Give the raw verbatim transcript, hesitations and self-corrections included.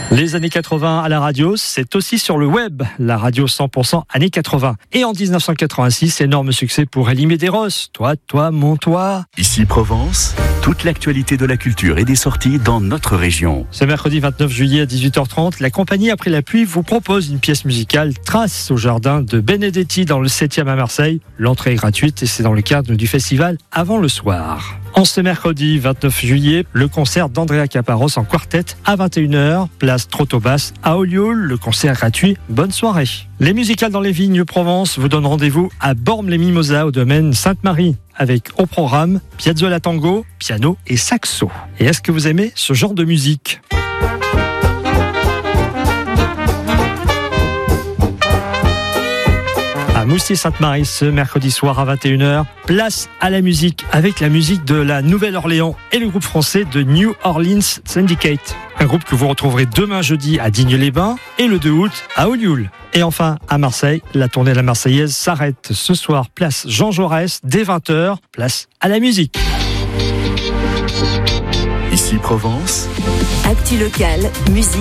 Les années quatre-vingts à la radio, c'est aussi sur le web, la radio cent pour cent années quatre-vingts. Et en dix-neuf cent quatre-vingt-six, énorme succès pour Elie Medeiros. Toi, toi, mon toi. Ici Provence, toute l'actualité de la culture et des sorties dans notre région. Ce mercredi vingt-neuf juillet à dix-huit heures trente, la compagnie Après la pluie vous propose une pièce musicale Trace au jardin de Benedetti dans le septième à Marseille. L'entrée est gratuite et c'est dans le cadre du festival Avant le soir. En ce mercredi vingt-neuf juillet, le concert d'Andrea Caparros en quartet à vingt et une heures, place Trotobas à Olioul, le concert gratuit. Bonne soirée. Les musicales dans les vignes Provence vous donnent rendez-vous à Bormes-les-Mimosas au domaine Sainte-Marie avec au programme Piazzolla Tango, piano et saxo. Et est-ce que vous aimez ce genre de musique ? À Moustier-Sainte-Marie ce mercredi soir à vingt et une heures, place à la musique avec la musique de la Nouvelle-Orléans et le groupe français de New Orleans Syndicate. Un groupe que vous retrouverez demain jeudi à Digne-les-Bains et le deux août à Olioul. Et enfin, à Marseille, la tournée de la Marseillaise s'arrête ce soir, place Jean Jaurès, dès vingt heures, place à la musique. Ici Provence. Actu locale, musique.